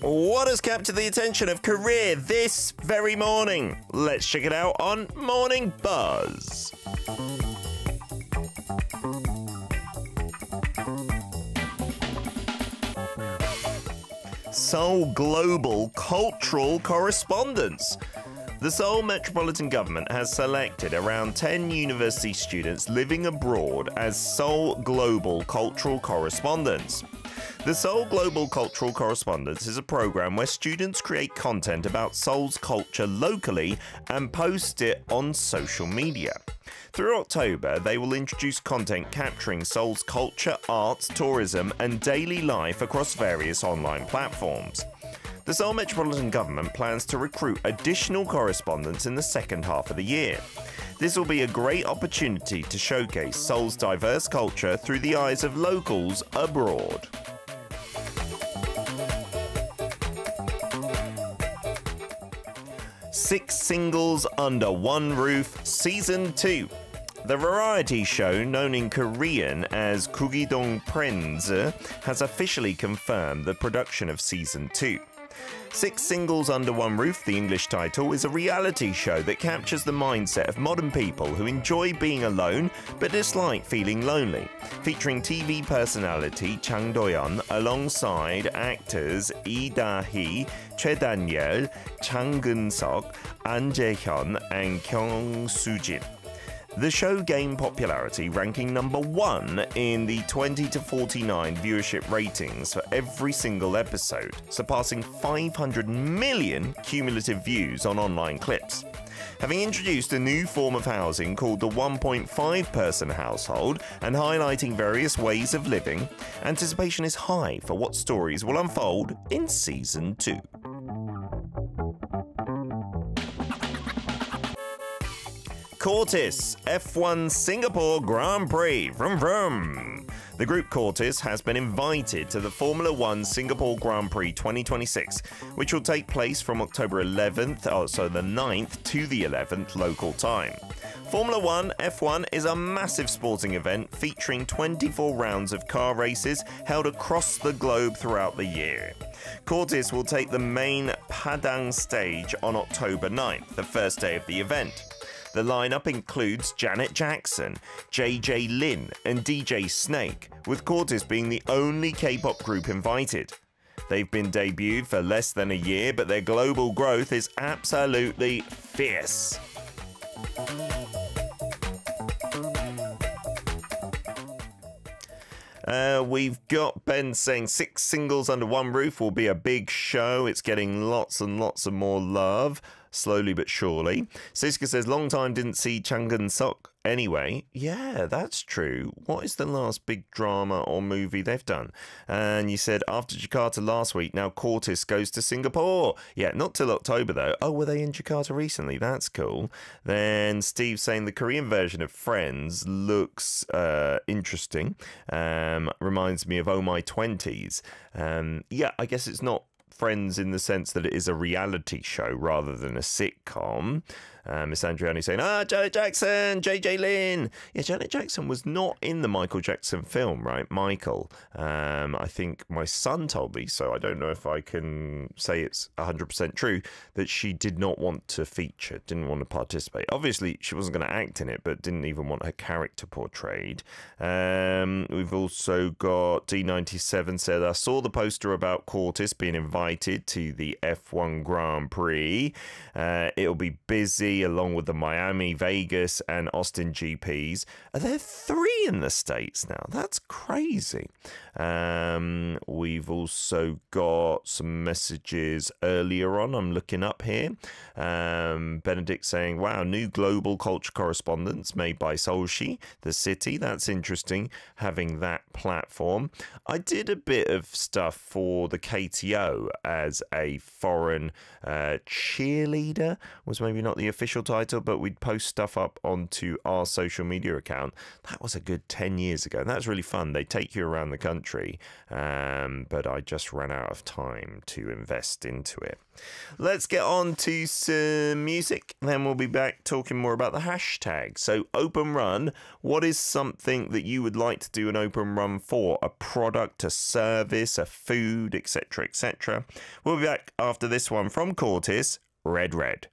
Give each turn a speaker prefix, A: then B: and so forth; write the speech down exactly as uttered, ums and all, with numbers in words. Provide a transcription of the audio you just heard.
A: What has captured the attention of Korea this very morning? Let's check it out on Morning Buzz. Seoul Global Cultural Correspondence. The Seoul Metropolitan Government has selected around ten university students living abroad as Seoul Global Cultural Correspondents. The Seoul Global Cultural Correspondence is a program where students create content about Seoul's culture locally and post it on social media. Through October, they will introduce content capturing Seoul's culture, arts, tourism, and daily life across various online platforms. The Seoul Metropolitan Government plans to recruit additional correspondents in the second half of the year. This will be a great opportunity to showcase Seoul's diverse culture through the eyes of locals abroad. Six Singles Under One Roof Season two. The variety show, known in Korean as Kugidong Prenz, has officially confirmed the production of Season two. Six Singles Under One Roof, the English title, is a reality show that captures the mindset of modern people who enjoy being alone but dislike feeling lonely, featuring T V personality Chang Do-yeon alongside actors Lee Da-hee, Choi Dan-yeol, Chang Geun-seok, An Jae-hyun and Kyung Soo-jin. The show gained popularity, ranking number one in the twenty to forty-nine viewership ratings for every single episode, surpassing five hundred million cumulative views on online clips. Having introduced a new form of housing called the one point five person household and highlighting various ways of living, anticipation is high for what stories will unfold in Season two. Cortis F one Singapore Grand Prix. Vroom vroom. The group Cortis has been invited to the Formula One Singapore Grand Prix twenty twenty-six, which will take place from October eleventh, oh, so the ninth to the eleventh local time. Formula One F one is a massive sporting event featuring twenty-four rounds of car races held across the globe throughout the year. Cortis will take the main Padang stage on October ninth, the first day of the event. The lineup includes Janet Jackson, J J Lin, and D J Snake, with Cortis being the only K-pop group invited. They've been debuted for less than a year, but their global growth is absolutely fierce. Uh, we've got Ben saying Six Singles Under One Roof will be a big show. It's getting lots and lots of more love, slowly but surely. Siska says, long time didn't see Chang Geun-seok anyway. Yeah, that's true. What is the last big drama or movie they've done? And you said, after Jakarta last week, now Cortis goes to Singapore. Yeah, not till October though. Oh, were they in Jakarta recently? That's cool. Then Steve saying the Korean version of Friends looks uh, interesting. Um, reminds me of Oh My Twenties. Um, yeah, I guess it's not Friends in the sense that it is a reality show rather than a sitcom. Uh, Miss Andriani saying, ah, Janet Jackson, J J Lin. Yeah, Janet Jackson was not in the Michael Jackson film, right? Michael. Um, I think my son told me, so I don't know if I can say it's one hundred percent true, that she did not want to feature, didn't want to participate. Obviously, she wasn't going to act in it, but didn't even want her character portrayed. Um, we've also got D ninety-seven said, I saw the poster about Cortis being invited to the F one Grand Prix. Uh, it'll be busy along with the Miami, Vegas, and Austin G Ps. Are there three in the States now? That's crazy. Um, we've also got some messages earlier on. I'm looking up here. Um, Benedict saying, wow, new global culture correspondence made by Seoulshi, the city. That's interesting, having that platform. I did a bit of stuff for the K T O as a foreign uh, cheerleader, was maybe not the official title, but we'd post stuff up onto our social media account. That was a good ten years ago. That was really fun. They take you around the country, um, but I just ran out of time to invest into it. Let's get on to some music, then we'll be back talking more about the hashtag. So Open Run, what is something that you would like to do an open run for? A product, a service, a food, etc, et cetera. We'll be back after this one from Cortis, Red Red.